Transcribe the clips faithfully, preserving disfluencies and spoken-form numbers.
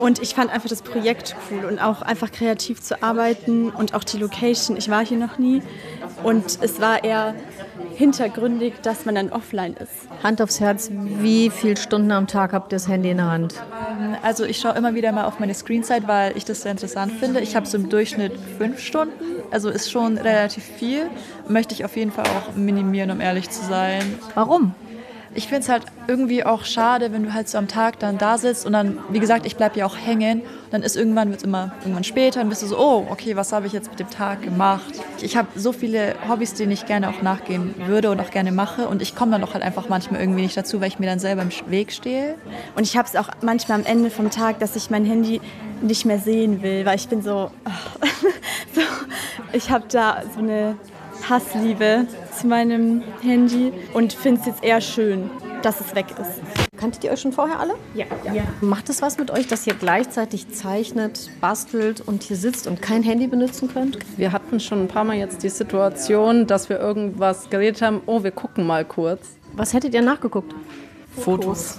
Und ich fand einfach das Projekt cool und auch einfach kreativ zu arbeiten und auch die Location. Ich war hier noch nie und es war eher hintergründig, dass man dann offline ist. Hand aufs Herz, wie viele Stunden am Tag habt ihr das Handy in der Hand? Also ich schaue immer wieder mal auf meine Screenzeit, weil ich das sehr interessant finde. Ich habe so im Durchschnitt fünf Stunden, also ist schon relativ viel. Möchte ich auf jeden Fall auch minimieren, um ehrlich zu sein. Warum? Ich finde es halt irgendwie auch schade, wenn du halt so am Tag dann da sitzt und dann, wie gesagt, ich bleibe ja auch hängen. Dann ist irgendwann, wird es immer irgendwann später, dann bist du so, oh, okay, was habe ich jetzt mit dem Tag gemacht? Ich habe so viele Hobbys, denen ich gerne auch nachgehen würde und auch gerne mache und ich komme dann auch halt einfach manchmal irgendwie nicht dazu, weil ich mir dann selber im Weg stehe. Und ich habe es auch manchmal am Ende vom Tag, dass ich mein Handy nicht mehr sehen will, weil ich bin so, oh, so ich habe da so eine Hassliebe zu meinem Handy und finde es jetzt eher schön, dass es weg ist. Kanntet ihr euch schon vorher alle? Ja. ja. Macht es was mit euch, dass ihr gleichzeitig zeichnet, bastelt und hier sitzt und kein Handy benutzen könnt? Wir hatten schon ein paar Mal jetzt die Situation, dass wir irgendwas geredet haben, oh, wir gucken mal kurz. Was hättet ihr nachgeguckt? Fotos.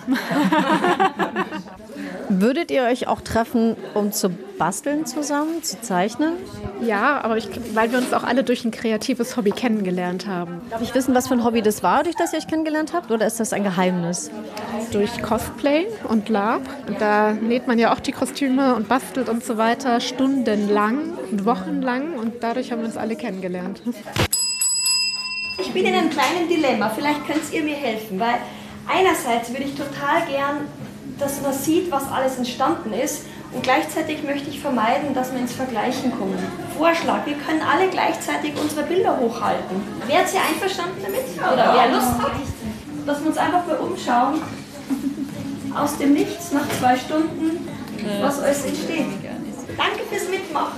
Würdet ihr euch auch treffen, um zu basteln zusammen, zu zeichnen? Ja, aber ich, weil wir uns auch alle durch ein kreatives Hobby kennengelernt haben. Darf ich wissen, was für ein Hobby das war, durch das ihr euch kennengelernt habt? Oder ist das ein Geheimnis? Durch Cosplay und Lab. Und da näht man ja auch die Kostüme und bastelt und so weiter stundenlang und wochenlang. Und dadurch haben wir uns alle kennengelernt. Ich bin in einem kleinen Dilemma. Vielleicht könnt ihr mir helfen, weil einerseits würde ich total gern, dass man sieht, was alles entstanden ist und gleichzeitig möchte ich vermeiden, dass wir ins Vergleichen kommen. Vorschlag, wir können alle gleichzeitig unsere Bilder hochhalten. Wärt ihr einverstanden damit? Oder wer Lust hat, dass wir uns einfach mal umschauen, aus dem Nichts nach zwei Stunden, was alles entsteht. Danke fürs Mitmachen.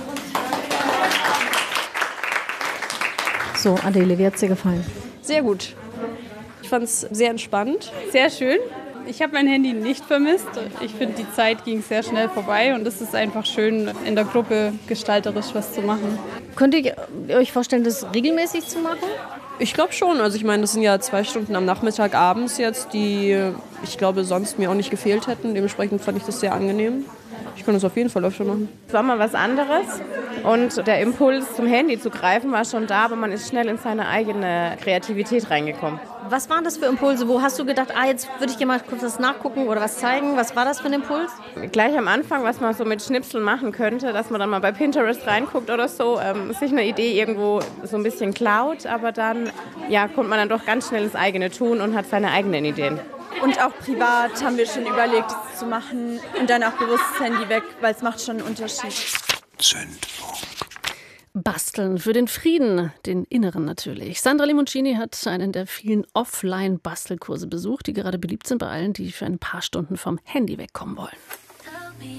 So, Adele, wie hat es dir gefallen? Sehr gut. Ich fand es sehr entspannt, sehr schön. Ich habe mein Handy nicht vermisst. Ich finde, die Zeit ging sehr schnell vorbei und es ist einfach schön, in der Gruppe gestalterisch was zu machen. Könnt ihr euch vorstellen, das regelmäßig zu machen? Ich glaube schon. Also ich meine, das sind ja zwei Stunden am Nachmittag abends jetzt, die ich glaube sonst mir auch nicht gefehlt hätten. Dementsprechend fand ich das sehr angenehm. Ich kann das auf jeden Fall öfter machen. Es war mal was anderes und der Impuls zum Handy zu greifen war schon da, aber man ist schnell in seine eigene Kreativität reingekommen. Was waren das für Impulse? Wo hast du gedacht, ah, jetzt würde ich dir mal kurz was nachgucken oder was zeigen? Was war das für ein Impuls? Gleich am Anfang, was man so mit Schnipseln machen könnte, dass man dann mal bei Pinterest reinguckt oder so, ähm, sich eine Idee irgendwo so ein bisschen klaut, aber dann ja, kommt man dann doch ganz schnell ins eigene Tun und hat seine eigenen Ideen. Und auch privat haben wir schon überlegt, es zu machen und dann auch bewusst das Handy weg, weil es macht schon einen Unterschied. Zündfunk. Basteln für den Frieden, den Inneren natürlich. Sandra Limoncini hat einen der vielen Offline-Bastelkurse besucht, die gerade beliebt sind bei allen, die für ein paar Stunden vom Handy wegkommen wollen.